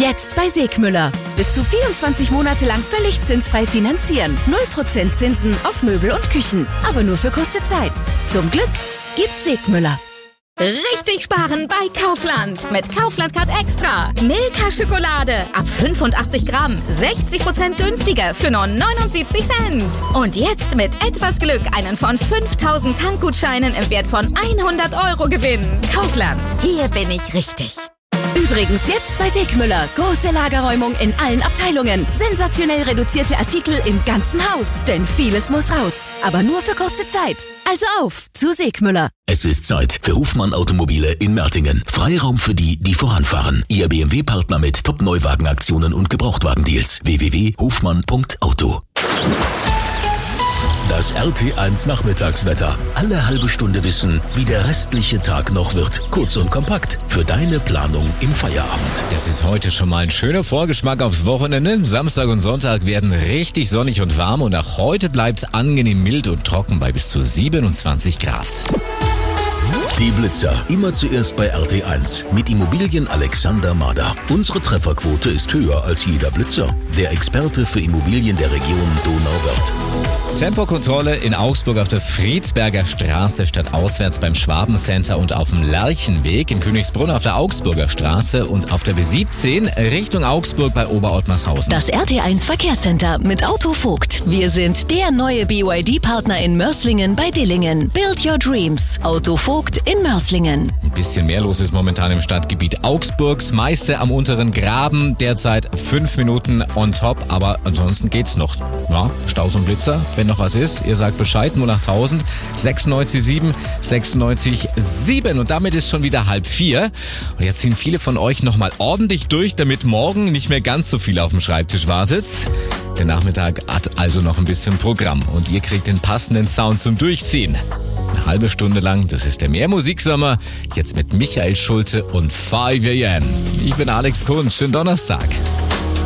Jetzt bei Segmüller. Bis zu 24 Monate lang völlig zinsfrei finanzieren. 0% Zinsen auf Möbel und Küchen. Aber nur für kurze Zeit. Zum Glück gibt's Segmüller. Richtig sparen bei Kaufland. Mit Kaufland Card Extra. Milka Schokolade ab 85 Gramm. 60% günstiger für nur 79 Cent. Und jetzt mit etwas Glück einen von 5000 Tankgutscheinen im Wert von 100 Euro gewinnen. Kaufland. Hier bin ich richtig. Übrigens jetzt bei Segmüller. Große Lagerräumung in allen Abteilungen. Sensationell reduzierte Artikel im ganzen Haus. Denn vieles muss raus. Aber nur für kurze Zeit. Also auf zu Segmüller. Es ist Zeit für Hofmann Automobile in Mertingen. Freiraum für die, die voranfahren. Ihr BMW-Partner mit Top-Neuwagenaktionen und Gebrauchtwagendeals. www.hofmann.auto. Das RT1 Nachmittagswetter. Alle halbe Stunde wissen, wie der restliche Tag noch wird. Kurz und kompakt für deine Planung im Feierabend. Das ist heute schon mal ein schöner Vorgeschmack aufs Wochenende. Samstag und Sonntag werden richtig sonnig und warm und auch heute bleibt es angenehm mild und trocken bei bis zu 27 Grad. Die Blitzer. Immer zuerst bei RT1 mit Immobilien Alexander Mader. Unsere Trefferquote ist höher als jeder Blitzer. Der Experte für Immobilien der Region Donauwörth. Tempokontrolle in Augsburg auf der Friedberger Straße statt auswärts beim Schwabencenter und auf dem Lerchenweg, in Königsbrunn auf der Augsburger Straße und auf der B17 Richtung Augsburg bei Oberottmarshausen. Das RT1 Verkehrscenter mit Auto Vogt. Wir sind der neue BYD-Partner in Mörslingen bei Dillingen. Build your dreams. Auto Vogt in Mörslingen. Ein bisschen mehr los ist momentan im Stadtgebiet Augsburgs. Meiste am unteren Graben. Derzeit 5 Minuten on top. Aber ansonsten geht's noch. Ja, Staus und Blitzer. Wenn noch was ist, ihr sagt Bescheid. 08000 96 7. Und damit ist schon wieder 3:30. Und jetzt ziehen viele von euch nochmal ordentlich durch, damit morgen nicht mehr ganz so viel auf dem Schreibtisch wartet. Der Nachmittag hat also noch ein bisschen Programm. Und ihr kriegt den passenden Sound zum Durchziehen. Eine halbe Stunde lang, das ist der Mehrmusiksommer, jetzt mit Michael Schulte und 5 AM. Ich bin Alex Kunz, schönen Donnerstag.